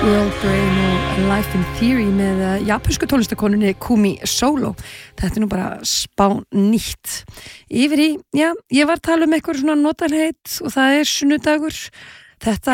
World Brain og Life in Theory með japansku tónlistakonunni Kumi Solo. Þetta nú bara spá nýtt. Yfir í, ég var að tala eitthvað svona notalheit og það sunnudagur. Þetta